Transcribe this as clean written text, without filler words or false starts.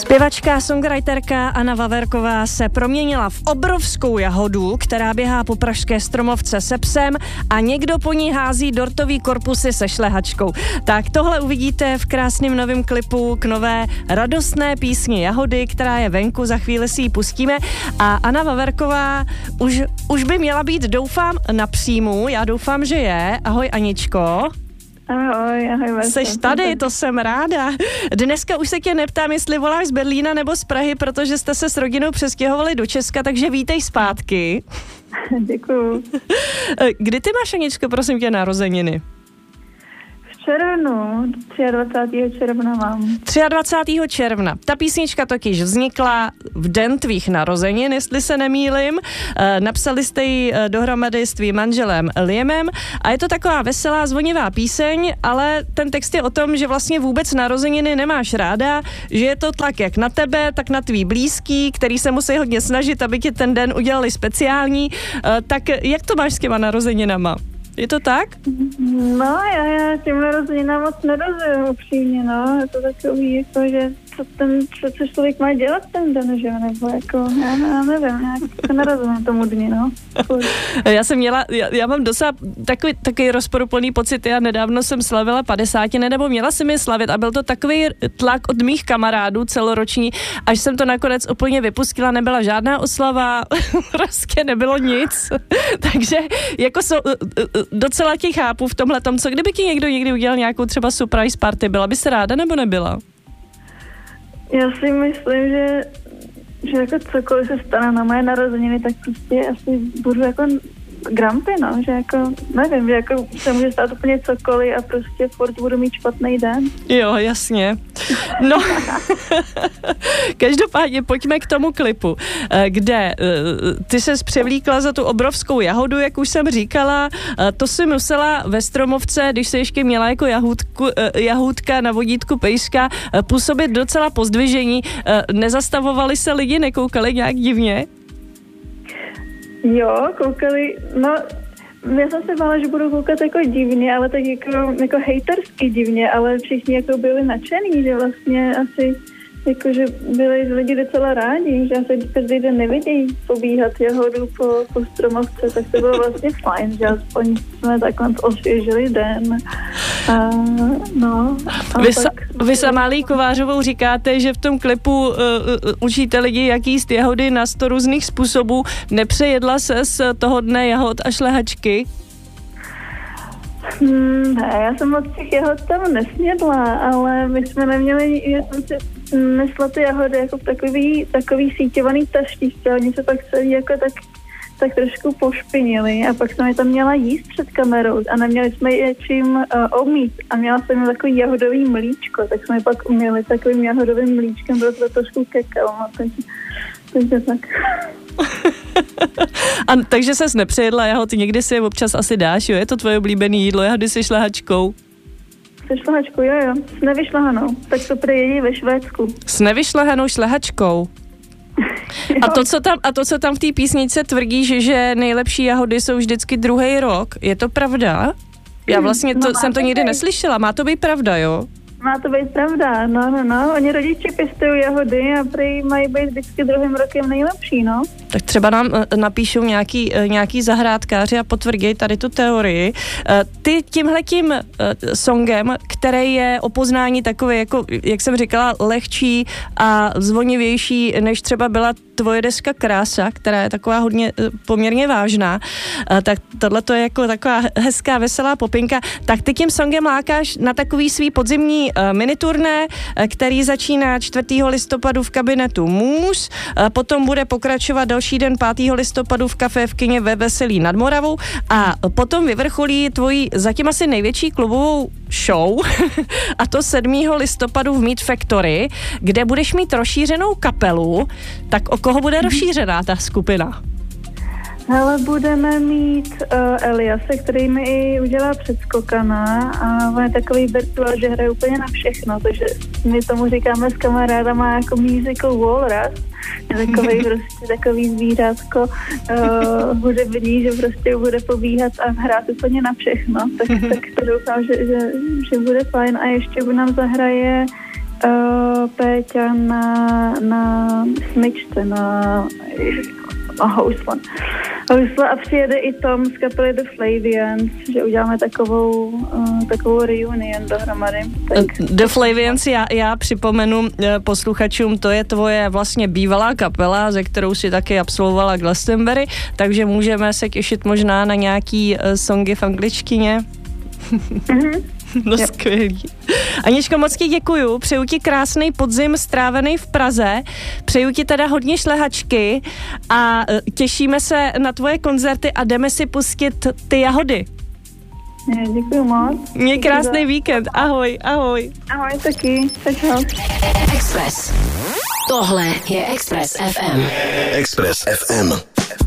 Zpěvačka, songwriterka Anna Vaverková se proměnila v obrovskou jahodu, která běhá po pražské Stromovce se psem a někdo po ní hází dortový korpusy se šlehačkou. Tak tohle uvidíte v krásném novém klipu k nové radostné písni Jahody, která je venku, za chvíli si ji pustíme. A Anna Vaverková už by měla být, doufám, na příjmu. Já doufám, že je. Ahoj, Aničko. Ahoj. Seš tady, to jsem ráda. Dneska už se tě neptám, jestli voláš z Berlína nebo z Prahy, protože jste se s rodinou přestěhovali do Česka, takže vítej zpátky. Děkuju. Kdy ty máš, Aničko, prosím tě, narozeniny? V červnu, 23. června mám. 23. června. Ta písnička totiž vznikla v den tvých narozenin, jestli se nemýlim. Napsali jste ji dohromady s tvým manželem Liamem a je to taková veselá, zvonivá píseň, ale ten text je o tom, že vlastně vůbec narozeniny nemáš ráda, že je to tlak jak na tebe, tak na tvý blízký, který se musí hodně snažit, aby ti ten den udělali speciální. Tak jak to máš s těma narozeninama? Je to tak? No, já těm narozeninám moc nerozumím upřímně, no. Je to takový, jako, že co člověk má dělat ten den, že jo, nebo jako, já nevím, já se nerozumím tomu dni, no. Já mám docela takový rozporuplný pocit, já nedávno jsem slavila 50, nebo měla jsem je slavit a byl to takový tlak od mých kamarádů celoroční, až jsem to nakonec úplně vypustila, nebyla žádná oslava, prostě nebylo nic, takže jako docela tě chápu v tomhletom, co kdyby ti někdo někdy udělal nějakou třeba surprise party, byla by se ráda nebo nebyla? Já si myslím, že jako cokoliv se stane na moje narozeniny, tak prostě asi budu jako grumpy, no, že jako, nevím, že jako se může stát úplně cokoliv a prostě furt budu mít špatný den. Jo, jasně. No, každopádně pojďme k tomu klipu, kde ty ses převlíkla za tu obrovskou jahodu, jak už jsem říkala, to si musela ve Stromovce, když se ještě měla jako jahůdka na vodítku pejska, působit docela pozdvižení. Nezastavovali se lidi, nekoukali nějak divně? Jo, koukali, no, já jsem se bála, že budu koukat jako divně, ale tak jako hejtersky divně, ale všichni jako byli nadšený, že vlastně asi jakože byli lidi docela rádi, že asi každý den nevidějí pobíhat jahodu po Stromovce, tak to bylo vlastně fajn, že aspoň jsme takhle osvěžili den. Vy s Amálí Kovářovou říkáte, že v tom klipu učíte lidi, jak jíst jahody na 100 různých způsobů. Nepřejedla se z toho dne jahod a šlehačky? Ne, já jsem moc těch jahod tam nesnědla, ale my jsme neměli, já jsem si nesla ty jahody jako v takový síťovaný taštičce, oni se pak celý jako tak trošku pošpinili a pak jsem je tam měla jíst před kamerou a neměli jsme je čím omít a měla jsem takový jahodový mlíčko, tak jsme je pak uměli takovým jahodovým mlíčkem, bylo to trošku kekal, no, takže tak. Takže ses nepřejedla jahod, někdy si je občas asi dáš, jo? Je to tvoje oblíbené jídlo, jahody se šlehačkou? Se šlehačkou, jo. S nevyšlehanou. Tak to prý ve Švédsku. S nevyšlehanou šlehačkou? A to, co tam v té písničce tvrdíš, že nejlepší jahody jsou vždycky druhý rok, je to pravda? Já vlastně jsem to nikdy neslyšela, má to být pravda, jo? Má to být pravda, no. Oni rodiče pěstují jahody a prý mají být vždycky druhým rokem nejlepší, no. Tak třeba nám napíšou nějaký zahrádkáři a potvrdí tady tu teorii. Ty tímhletím songem, který je o poznání takový, jako, jak jsem říkala, lehčí a zvonivější, než třeba byla tvoje deska Krása, která je taková hodně poměrně vážná, tak tohle to je jako taková hezká, veselá popinka, tak ty tím songem lákáš na takový svý podzimní miniturné, který začíná 4. listopadu v kabinetu Můz, potom bude pokračovat další den 5. listopadu v Café v kině ve Veselí nad Moravou a potom vyvrcholí tvojí zatím asi největší klubovou show a to 7. listopadu v Meat Factory, kde budeš mít rozšířenou kapelu. Tak o koho bude rozšířená ta skupina? Hele, budeme mít Eliase, který mi i udělá předskokana a on je takový virtuál, že hraje úplně na všechno, takže my tomu říkáme s kamarádama jako musical walrus, je takový zvířátko hudební, že prostě bude pobíhat a hrát úplně na všechno, tak to doufám, že bude fajn a ještě nám zahraje Péťa na smyčce, na housle a přijede i Tom z kapely The Flavians, že uděláme takovou reunion dohromady. Tak. The Flavians, já připomenu posluchačům, to je tvoje vlastně bývalá kapela, ze kterou si taky absolvovala Glastonbury, takže můžeme se těšit možná na nějaký songy v angličtině. No skvělý. Aničko, moc ti děkuju, přeju ti krásný podzim strávený v Praze, přeju ti teda hodně šlehačky a těšíme se na tvoje koncerty a jdeme si pustit ty Jahody. Děkuju moc. Měj krásný víkend, ahoj. Ahoj taky, čau. Express. Tohle je Express FM. Express FM.